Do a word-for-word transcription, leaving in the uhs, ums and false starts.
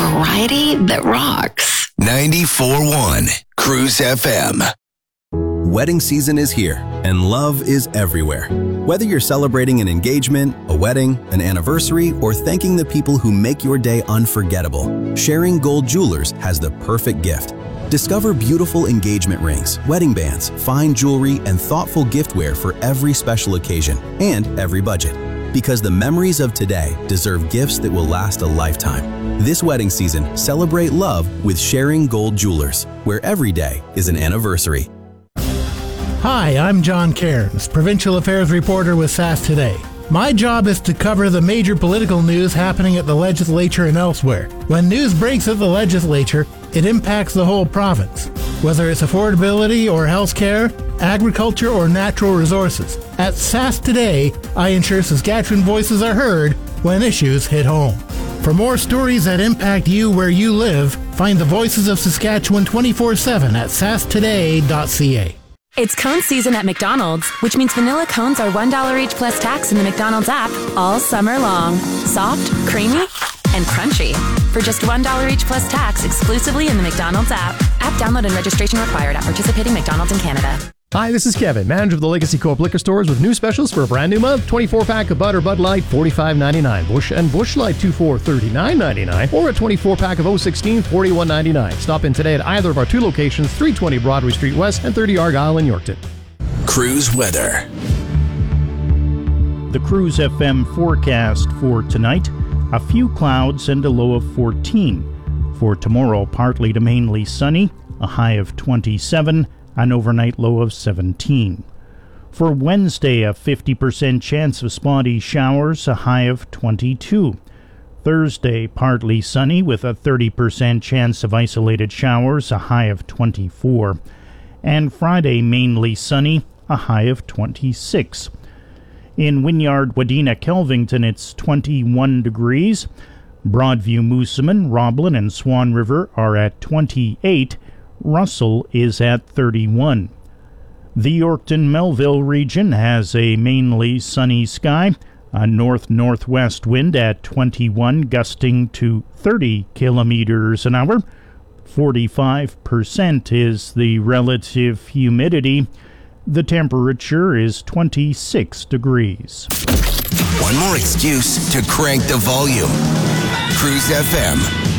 Variety that rocks. ninety-four point one Cruise F M. Wedding season is here, and love is everywhere. Whether you're celebrating an engagement, a wedding, an anniversary, or thanking the people who make your day unforgettable, Sharing Gold Jewelers has the perfect gift. Discover beautiful engagement rings, wedding bands, fine jewelry, and thoughtful giftware for every special occasion and every budget. Because the memories of today deserve gifts that will last a lifetime. This wedding season, celebrate love with Sharing Gold Jewelers, where every day is an anniversary. Hi, I'm John Cairns, Provincial Affairs Reporter with S A S Today. My job is to cover the major political news happening at the legislature and elsewhere. When news breaks at the legislature, it impacts the whole province, whether it's affordability or healthcare, agriculture or natural resources. At S A S Today, I ensure Saskatchewan voices are heard when issues hit home. For more stories that impact you where you live, find the Voices of Saskatchewan twenty-four seven at sas today dot c a. It's cone season at McDonald's, which means vanilla cones are one dollar each plus tax in the McDonald's app all summer long. Soft, creamy, and crunchy. For just one dollar each plus tax exclusively in the McDonald's app. App download and registration required at participating McDonald's in Canada. Hi, this is Kevin, manager of the Legacy Co-op Liquor Stores with new specials for a brand new month. twenty-four pack of Bud or Bud Light, forty-five ninety-nine. Busch and Busch Light, two for thirty-nine ninety-nine. Or a twenty-four pack of oh sixteen, forty-one ninety-nine. Stop in today at either of our two locations, three twenty Broadway Street West and thirty Argyle in Yorkton. Cruise weather. The Cruise F M forecast for tonight, a few clouds and a low of fourteen. For tomorrow, partly to mainly sunny, a high of twenty-seven. An overnight low of seventeen. For Wednesday, a fifty percent chance of spotty showers, a high of twenty-two. Thursday, partly sunny with a thirty percent chance of isolated showers, a high of twenty-four. And Friday, mainly sunny, a high of twenty-six. In Wynyard, Wadena, Kelvington, it's twenty-one degrees. Broadview, Moosomin, Roblin, and Swan River are at twenty-eight. Russell is at thirty-one. The Yorkton-Melville region has a mainly sunny sky, a north-northwest wind at twenty-one, gusting to thirty kilometers an hour. forty-five percent is the relative humidity. The temperature is twenty-six degrees. One more excuse to crank the volume. Cruise F M.